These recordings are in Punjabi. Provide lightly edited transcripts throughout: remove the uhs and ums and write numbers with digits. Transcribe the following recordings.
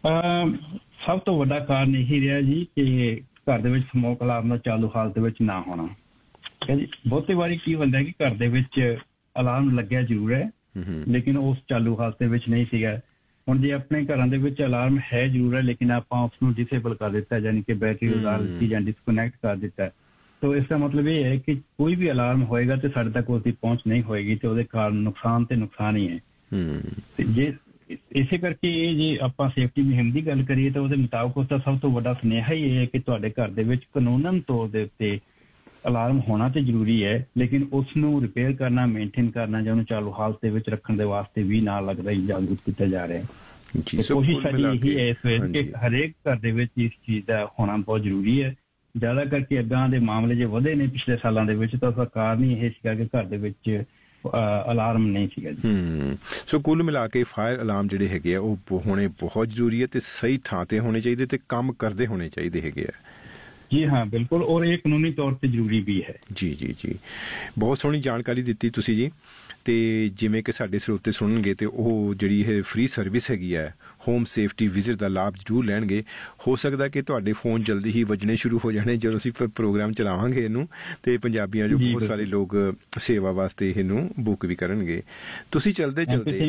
ਸਭ ਤੋਂ ਵੱਡਾ ਕਾਰਨ ਇਹੀ ਰਿਹਾ ਜੀ ਕਿ ਘਰ ਦੇ ਵਿੱਚ ਸਮੋਕ ਅਲਾਰਮ ਦਾ ਚਾਲੂ ਹਾਲਤ ਵਿੱਚ ਨਾ ਹੋਣਾ। ਜੀ ਬਹੁਤੀ ਵਾਰੀ ਕੀ ਹੁੰਦਾ ਕਿ ਘਰ ਦੇ ਵਿੱਚ ਅਲਾਰਮ ਲੱਗਿਆ ਜ਼ਰੂਰ ਹੈ ਲੇਕਿਨ ਉਸ ਚਾਲੂ ਹਾਲਤ ਦੇ ਵਿੱਚ ਨਹੀਂ ਸੀਗਾ। ਹੁਣ ਜੇ ਆਪਣੇ ਘਰਾਂ ਦੇ ਵਿੱਚ ਅਲਾਰਮ ਹੈ ਜ਼ਰੂਰ ਹੈ ਲੇਕਿਨ ਆਪਾਂ ਉਸਨੂੰ ਡਿਸੇਬਲ ਕਰ ਦਿੱਤਾ, ਯਾਨੀ ਕਿ ਬੈਟਰੀ ਉਤਾਰ ਦਿੱਤੀ ਜਾਂ ਡਿਸਕਨੈਕਟ ਕਰ ਦਿੱਤਾ, ਤਾਂ ਇਸ ਦਾ ਮਤਲਬ ਇਹ ਹੈ ਕਿ ਕੋਈ ਵੀ ਅਲਾਰਮ ਹੋਏਗਾ ਤੇ ਸਾਡੇ ਤੱਕ ਉਸਦੀ ਪਹੁੰਚ ਨਹੀਂ ਹੋਏਗੀ ਤੇ ਉਹਦੇ ਕਾਰਨ ਨੁਕਸਾਨ ਤੇ ਨੁਕਸਾਨ ਹੀ ਹੈ। ਤੇ ਜੇ ਇਸੇ ਕਰਕੇ ਇਹ ਜੇ ਆਪਾਂ ਸੇਫਟੀ ਮੁਹਿੰਮ ਦੀ ਗੱਲ ਕਰੀਏ ਤਾਂ ਉਹਦੇ ਮੁਤਾਬਕ ਉਸਦਾ ਸਭ ਤੋਂ ਵੱਡਾ ਸੁਨੇਹਾ ਹੀ ਇਹ ਹੈ ਕਿ ਤੁਹਾਡੇ ਘਰ ਦੇ ਵਿੱਚ ਕਾਨੂੰਨਨ ਤੌਰ ਦੇ ਉੱਤੇ ਅਲਾਰਮ ਹੋਣਾ ਤੇ ਜ਼ਰੂਰੀ ਹੈ ਲੇਕਿਨ ਉਸ ਨੂੰ ਰਿਪੇਅਰ ਕਰਨਾ, ਮੇਨਟੇਨ ਕਰਨਾ ਜਾਂ ਉਹਨੂੰ ਚਾਲੂ ਹਾਲਤ ਦੇ ਵਿੱਚ ਰੱਖਣ ਦੇ ਵਾਸਤੇ ਵੀ ਨਾਲ ਲੱਗਦਾ ਹੀ ਜਾਗਰੂਕ ਕੀਤਾ ਜਾ ਰਿਹਾ ਹੈ। ਕੋਸ਼ਿਸ਼ ਸਾਡੀ ਇਹੀ ਹੈ ਇਸ ਵੇਲੇ ਕਿ ਹਰੇਕ ਘਰ ਦੇ ਵਿੱਚ ਇਸ ਚੀਜ਼ ਦਾ ਹੋਣਾ ਬਹੁਤ ਜ਼ਰੂਰੀ ਹੈ। ਜ਼ਿਆਦਾ ਕਰਕੇ ਅੱਗਾਂ ਦੇ ਮਾਮਲੇ ਜੇ ਵਧੇ ਨੇ ਪਿਛਲੇ ਸਾਲਾਂ ਦੇ ਵਿੱਚ ਤਾਂ ਉਸਦਾ ਕਾਰਨ ਹੀ ਇਹ ਸੀਗਾ ਕਿ ਘਰ ਦੇ ਵਿੱਚ ਅਲਾਰਮ ਨਹੀਂ ਸੀਗਾ ਜੀ। ਸੋ ਕੁੱਲ ਮਿਲਾ ਕੇ ਫਾਇਰ ਅਲਾਰਮ ਜਿਹੜੇ ਹੈਗੇ ਆ ਉਹ ਹੋਣੇ ਬਹੁਤ ਜ਼ਰੂਰੀ ਹੈ ਤੇ ਸਹੀ ਥਾਂ ਤੇ ਹੋਣੇ ਚਾਹੀਦੇ ਤੇ ਕੰਮ ਕਰਦੇ ਹੋਣੇ ਚਾਹੀਦੇ ਹੈਗੇ ਆ। ਜੀ ਹਾਂ ਬਿਲਕੁਲ, ਔਰ ਇਹ ਕਾਨੂੰਨੀ ਤੌਰ ਤੇ ਜ਼ਰੂਰੀ ਵੀ ਹੈ। ਜੀ ਜੀ ਜੀ, ਬਹੁਤ ਸੋਹਣੀ ਜਾਣਕਾਰੀ ਦਿੱਤੀ ਤੁਸੀਂ ਜੀ। ਤੇ ਜਿਵੇਂ ਕਿ ਸਾਡੇ ਸਰੋਤੇ ਸੁਣਨਗੇ ਤੇ ਉਹ ਜਿਹੜੀ ਇਹ ਫ੍ਰੀ ਸਰਵਿਸ ਹੈਗੀ ਹੈ ਹੋਮ ਸੇਫਟੀ ਵਿਜ਼ਿਟ ਦਾ ਲਾਭ ਜ਼ਰੂਰ ਲੈਣਗੇ। ਹੋ ਸਕਦਾ ਕਿ ਤੁਹਾਡੇ ਫੋਨ ਜਲਦੀ ਹੀ ਵੱਜਣੇ ਸ਼ੁਰੂ ਹੋ ਜਾਣੇ ਜਦੋਂ ਅਸੀਂ ਪ੍ਰੋਗਰਾਮ ਚਲਾਵਾਂਗੇ ਇਹਨੂੰ ਤੇ ਪੰਜਾਬੀਆਂ ਜੋ ਬਹੁਤ ਸਾਰੇ ਲੋਕ ਸੇਵਾ ਵਾਸਤੇ ਇਹਨੂੰ ਬੁੱਕ ਵੀ ਕਰਨਗੇ। ਤੁਸੀਂ ਚਲਦੇ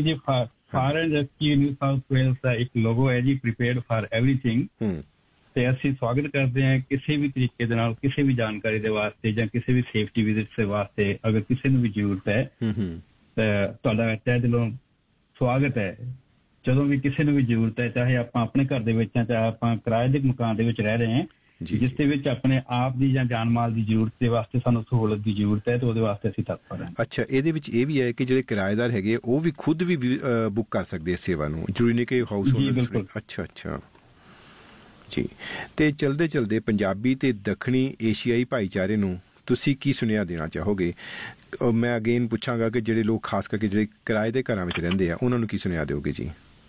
fire and rescue new south Wales ਦਾ ਇੱਕ ਲੋਗੋ ਹੈ ਜੀ, ਪ੍ਰੀਪੇਅਰਡ ਫਾਰ ਐਵਰੀਥਿੰਗ। ਤੇ ਅਸੀਂ ਸਵਾਗਤ ਕਰਦੇ ਹਾਂ ਕਿਸੇ ਵੀ ਤਰੀਕੇ ਦੇ ਨਾਲ ਕਿਸੇ ਵੀ ਜਾਣਕਾਰੀ ਦੇ ਵਾਸਤੇ ਜਾਂ ਕਿਸੇ ਵੀ ਸੇਫਟੀ ਵਿਜ਼ਿਟ ਦੇ ਵਾਸਤੇ ਅਗਰ ਕਿਸੇ ਨੂੰ ਵੀ ਜ਼ਰੂਰਤ ਹੈ ਤਾਂ ਤੁਹਾਡਾ ਤਹਿ ਦਿਲੋਂ ਸਵਾਗਤ ਹੈ। ਜਦੋਂ ਵੀ ਕਿਸੇ ਨੂੰ ਵੀ ਜ਼ਰੂਰਤ ਹੈ, ਚਾਹੇ ਆਪਾਂ ਆਪਣੇ ਘਰ ਦੇ ਵਿੱਚ ਹਾਂ ਚਾਹੇ ਆਪਾਂ ਕਿਰਾਏ ਦੇ ਮਕਾਨ ਦੇ ਵਿੱਚ ਰਹਿ ਰਹੇ ਹਾਂ, ਜਿਸ ਦੇ ਵਿੱਚ ਆਪਣੇ ਆਪ ਦੀ ਜਾਂ ਜਾਨ ਮਾਲ ਦੀ ਜ਼ਰੂਰਤ ਦੇ ਵਾਸਤੇ ਸਾਨੂੰ ਸਹੂਲਤ ਦੀ ਜ਼ਰੂਰਤ ਹੈ ਤੇ ਉਹਦੇ ਵਾਸਤੇ ਅਸੀਂ ਤਤਪਰ ਹਾਂ। ਅੱਛਾ, ਇਹਦੇ ਵਿੱਚ ਇਹ ਵੀ ਹੈ ਕਿ ਜਿਹੜੇ ਕਿਰਾਏਦਾਰ ਹੈਗੇ ਉਹ ਵੀ ਖੁਦ ਵੀ ਬੁੱਕ ਕਰ ਸਕਦੇ ਇਸ ਸੇਵਾ ਨੂੰ, ਜ਼ਰੂਰੀ ਨਹੀਂ ਕਿ ਹਾਊਸ ਓਨਰ। ਅੱਛਾ ਅੱਛਾ ਜੀ। ਤੇ ਚਲਦੇ ਚਲਦੇ ਪੰਜਾਬੀ ਤੇ ਦੱਖਣੀ ਏਸ਼ੀਆਈ ਭਾਈਚਾਰੇ ਨੂੰ ਤੁਸੀਂ ਕੀ ਸੁਨੇਹਾ ਦੇਣਾ ਚਾਹੋਗੇ? ਮੈਂ ਅਗੇਨ ਪੁੱਛਾਂਗਾ ਕਿ ਜਿਹੜੇ ਲੋਕ ਖਾਸ ਕਰਕੇ ਜਿਹੜੇ ਕਿਰਾਏ ਦੇ ਘਰਾਂ ਵਿੱਚ ਰਹਿੰਦੇ ਆ ਉਹਨਾਂ ਨੂੰ ਕੀ ਸੁਨੇਹਾ ਦਿਓਗੇ ਜੀ?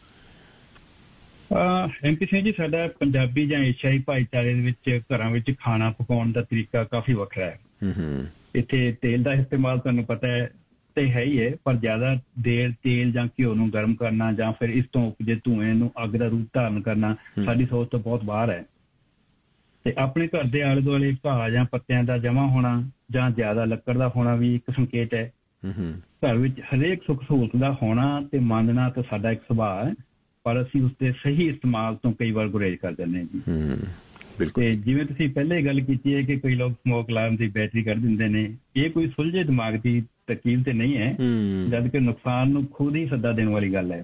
MP ਸਿੰਘ ਜੀ, ਸਾਡਾ ਪੰਜਾਬੀ ਜਾਂ ਏਸ਼ੀਆਈ ਭਾਈਚਾਰੇ ਦੇ ਵਿੱਚ ਘਰਾਂ ਵਿੱਚ ਖਾਣਾ ਪਕਾਉਣ ਦਾ ਤਰੀਕਾ ਕਾਫੀ ਵੱਖਰਾ ਹੈ। ਇੱਥੇ ਤੇਲ ਦਾ ਇਸਤੇਮਾਲ ਤੁਹਾਨੂੰ ਪਤਾ ਹੈ ਤੇ ਹੈ ਹੀ ਹੈ, ਪਰ ਜ਼ਿਆਦਾ ਦੇਰ ਤੇਲ ਜਾਂ ਘਿਓ ਨੂੰ ਗਰਮ ਕਰਨਾ ਜਾਂ ਫਿਰ ਇਸ ਤੋਂ ਉਪਜੇ ਧੂਏ ਨੂੰ ਅੱਗ ਦਾ ਰੂਪ ਧਾਰਨ ਕਰਨਾ ਸਾਡੀ ਸੋਚ ਤੋਂ ਬਹੁਤ ਬਾਹਰ ਹੈ। ਤੇ ਆਪਣੇ ਘਰ ਦੇ ਆਲੇ ਦੁਆਲੇ ਘਾਹ ਜਾਂ ਪੱਤਿਆਂ ਦਾ ਜਮਾ ਹੋਣਾ ਜਾਂ ਜ਼ਿਆਦਾ ਲੱਕੜ ਦਾ ਹੋਣਾ ਵੀ ਇੱਕ ਸੰਕੇਤ ਹੈ। ਘਰ ਵਿੱਚ ਹਰੇਕ ਸੁੱਖ ਸਹੂਲਤ ਦਾ ਹੋਣਾ ਤੇ ਮੰਨਣਾ ਤਾਂ ਸਾਡਾ ਇੱਕ ਸੁਭਾਅ ਹੈ, ਪਰ ਅਸੀਂ ਉਸਦੇ ਸਹੀ ਇਸਤੇਮਾਲ ਤੋਂ ਕਈ ਵਾਰ ਗੁਰੇਜ਼ ਕਰ ਦਿੰਦੇ ਹਾਂ ਜੀ। ਤੇ ਜਿਵੇਂ ਤੁਸੀਂ ਪਹਿਲੇ ਗੱਲ ਕੀਤੀ ਹੈ ਕਿ ਕਈ ਲੋਕ ਸਮੋਕ ਅਲਾਰਮ ਦੀ ਬੈਟਰੀ ਕੱਢ ਦਿੰਦੇ ਨੇ, ਇਹ ਕੋਈ ਸੁਲਝੇ ਦਿਮਾਗ ਦੀ ਤਰਕੀਬ ਤੇ ਨਹੀਂ ਹੈ, ਜਦ ਕਿ ਨੁਕਸਾਨ ਨੂੰ ਖੁਦ ਹੀ ਸੱਦਾ ਦੇਣ ਵਾਲੀ ਗੱਲ ਹੈ।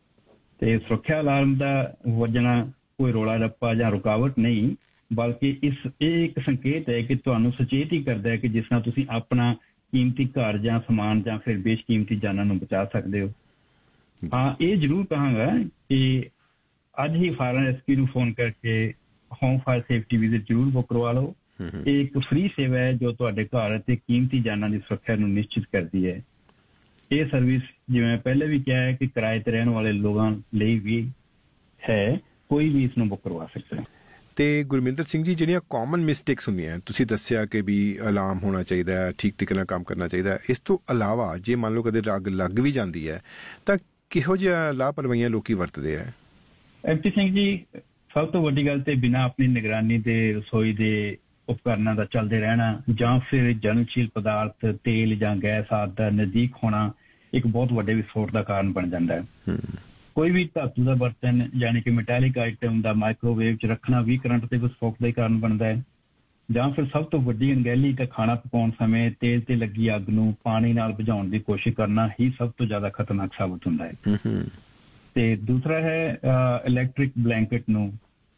ਤੇ ਸੁਰੱਖਿਆ ਅਲਾਰਮ ਦਾ ਵੱਜਣਾ ਕੋਈ ਰੌਲਾ ਰੱਪਾ ਜਾਂ ਰੁਕਾਵਟ ਨਹੀਂ, ਬਲਕਿ ਇਹ ਇੱਕ ਸੰਕੇਤ ਹੈ ਕਿ ਤੁਹਾਨੂੰ ਸੁਚੇਤ ਹੀ ਕਰਦਾ ਹੈ ਕਿ ਜਿਸ ਨਾਲ ਤੁਸੀਂ ਆਪਣਾ ਕੀਮਤੀ ਘਰ ਜਾਂ ਸਮਾਨ ਜਾਂ ਫਿਰ ਬੇਸ਼ਕੀਮਤੀ ਜਾਨਾਂ ਨੂੰ ਬਚਾ ਸਕਦੇ ਹੋ। ਹਾਂ, ਇਹ ਜ਼ਰੂਰ ਕਹਾਂਗਾ ਕਿ ਅੱਜ ਹੀ ਫਾਇਰ ਐਂਡ ਰੈਸਕਿਊ ਨੂੰ ਫੋਨ ਕਰਕੇ ਹੋਮ ਫਾਇਰ ਸੇਫਟੀ ਵਿਜ਼ਿਟ ਜ਼ਰੂਰ ਬੁੱਕ ਕਰਵਾ ਲਓ। ਇਹ ਇੱਕ ਫ੍ਰੀ ਸੇਵਾ ਹੈ ਜੋ ਤੁਹਾਡੇ ਘਰ ਅਤੇ ਕੀਮਤੀ ਜਾਨਾਂ ਦੀ ਸੁਰੱਖਿਆ ਨੂੰ ਨਿਸ਼ਚਿਤ ਕਰਦੀ ਹੈ। ਇਹ ਸਰਵਿਸ, ਜਿਵੇਂ ਪਹਿਲੇ ਵੀ ਕਿਹਾ ਹੈ, ਕਿ ਕਿਰਾਏ ਤੇ ਰਹਿਣ ਵਾਲੇ ਲੋਕਾਂ ਲਈ ਵੀ ਹੈ, ਕੋਈ ਵੀ ਇਸ ਨੂੰ ਬੁੱਕ ਕਰਵਾ ਸਕਦਾ ਹੈ। ਤੇ ਗੁਰਮਿੰਦਰ ਸਿੰਘ ਜੀ, ਜਿਹੜੀਆਂ ਕਾਮਨ ਮਿਸਟੇਕਸ ਹੁੰਦੀਆਂ, ਤੁਸੀਂ ਦੱਸਿਆ ਕਿ ਵੀ ਅਲਾਰਮ ਹੋਣਾ ਚਾਹੀਦਾ ਹੈ, ਠੀਕ ਤਰੀਕੇ ਨਾਲ ਕੰਮ ਕਰਨਾ ਚਾਹੀਦਾ ਹੈ, ਇਸ ਤੋਂ ਇਲਾਵਾ ਜੇ ਮੰਨ ਲਓ ਕਦੇ ਅੱਗ ਲੱਗ ਵੀ ਜਾਂਦੀ ਹੈ ਤਾਂ ਕਿਹੋ ਜਿਹਾ ਲਾਪਰਵਾਹੀਆਂ ਲੋਕੀ ਵਰਤਦੇ ਆ? MP ਸਿੰਘ ਜੀ, ਸਭ ਤੋਂ ਵੱਡੀ ਗੱਲ ਤੇ ਬਿਨਾਂ ਆਪਣੀ ਨਿਗਰਾਨੀ ਦੇ ਰਸੋਈ ਦੇ ਉਪਕਰਨਾਂ ਦਾ ਚੱਲਦੇ ਰਹਿਣਾ ਜਾਂ ਫਿਰ ਜਲਨਸ਼ੀਲ ਪਦਾਰਥ ਤੇਲ ਜਾਂ ਗੈਸ ਆਦਿ ਦਾ ਨਜ਼ਦੀਕ ਹੋਣਾ ਇੱਕ ਬਹੁਤ ਵੱਡੇ ਵਿਸਫੋਟ ਦਾ ਕਾਰਨ ਬਣ ਜਾਂਦਾ ਹੈ। ਕੋਈ ਵੀ ਧਾਤੂ ਦਾ ਬਰਤਨ ਯਾਨੀ ਕਿ ਮੈਟੈਲਿਕ ਆਈਟਮ ਦਾ ਮਾਈਕ੍ਰੋਵੇਵ 'ਚ ਰੱਖਣਾ ਵੀ ਕਰੰਟ ਤੇ ਵਿਸਫੋਟ ਦਾ ਕਾਰਨ ਬਣਦਾ ਹੈ। ਜਾਂ ਫਿਰ ਸਭ ਤੋਂ ਵੱਡੀ ਅਣਗਹਿਲੀ ਤਾਂ ਖਾਣਾ ਪਕਾਉਣ ਸਮੇਂ ਤੇਲ ਤੇ ਲੱਗੀ ਅੱਗ ਨੂੰ ਪਾਣੀ ਨਾਲ ਬੁਝਾਉਣ ਦੀ ਕੋਸ਼ਿਸ਼ ਕਰਨਾ ਹੀ ਸਭ ਤੋਂ ਜ਼ਿਆਦਾ ਖਤਰਨਾਕ ਸਾਬਤ ਹੁੰਦਾ ਹੈ। ਤੇ ਦੂਸਰਾ ਹੈ ਇਲੈਕਟ੍ਰਿਕ ਬਲੈਂਕਟ ਨੂੰ,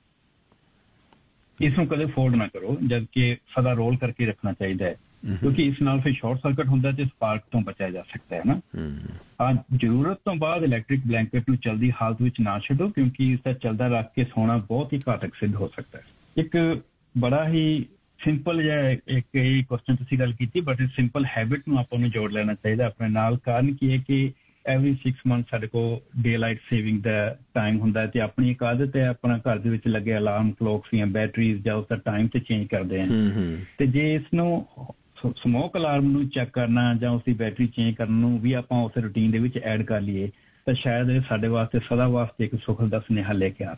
ਇਸ ਨੂੰ ਕਦੇ ਫੋਲਡ ਨਾ ਕਰੋ, ਜਦਕਿ ਸਦਾ ਰੋਲ ਕਰਕੇ ਰੱਖਣਾ ਚਾਹੀਦਾ ਹੈ, ਕਿਉਂਕਿ ਇਸ ਨਾਲ ਫਿਰ ਸ਼ਾਰਟ ਸਰਕਟ ਹੁੰਦਾ ਤੇ ਸਪਾਰਕ ਤੋਂ ਬਚਿਆ ਜਾ ਸਕਦਾ ਹੈ ਨਾ। ਹਾਂ, ਜ਼ਰੂਰਤ ਤੋਂ ਬਾਅਦ ਇਲੈਕਟ੍ਰਿਕ ਬਲੈਂਕਟ ਨੂੰ ਚਲਦੀ ਹਾਲਤ ਵਿੱਚ ਨਾ ਛੱਡੋ, ਕਿਉਂਕਿ ਇਸ ਦਾ ਚਲਦਾ ਰੱਖ ਕੇ ਸੌਣਾ ਬਹੁਤ ਹੀ ਘਾਤਕ ਸਿੱਧ ਹੋ ਸਕਦਾ ਹੈ। ਇੱਕ ਬੜਾ ਹੀ ਸਿੰਪਲ ਜਿਹਾ ਇੱਕ ਇਹ ਕੁਐਸਚਨ ਤੁਸੀਂ ਗੱਲ ਕੀਤੀ, ਬਟ ਇਸ ਸਿੰਪਲ ਹੈਬਿਟ ਨੂੰ ਆਪਾਂ ਨੂੰ ਜੋੜ ਲੈਣਾ ਚਾਹੀਦਾ ਆਪਣੇ ਨਾਲ। ਕਾਰਨ ਕੀ ਹੈ ਕਿ ਐਵਰੀ 6 ਮੰਥ ਸਾਡੇ ਕੋਲ ਡੇ ਲਾਈਟ ਸੇਵਿੰਗ ਦਾ ਟਾਈਮ ਹੁੰਦਾ ਹੈ ਤੇ ਆਪਣੀ ਇੱਕ ਆਦਤ ਹੈ ਆਪਣਾ ਘਰ ਦੇ ਵਿੱਚ ਲੱਗੇ ਅਲਾਰਮ ਕਲੌਕਸ ਜਾਂ ਬੈਟਰੀਜ਼ ਜਾਂ ਉਸਦਾ ਟਾਈਮ ਤੇ ਚੇਂਜ ਕਰਦੇ ਹਾਂ। ਤੇ ਜੇ ਇਸ ਨੂੰ ਸਮੋਕ ਅਲਾਰਮ ਨੂੰ ਚੈੱਕ ਕਰਨਾ ਜਾਂ ਉਸਦੀ ਬੈਟਰੀ ਚੇਂਜ ਕਰਨ ਨੂੰ ਵੀ ਆਪਾਂ ਉਸ ਰੂਟੀਨ ਦੇ ਵਿੱਚ ਐਡ ਕਰ ਲਈਏ ਤਾਂ ਸ਼ਾਇਦ ਇਹ ਸਾਡੇ ਵਾਸਤੇ ਸਦਾ ਵਾਸਤੇ ਇੱਕ ਸੁੱਖ ਦਾ ਸੁਨੇਹਾ ਲੈ ਕੇ ਆ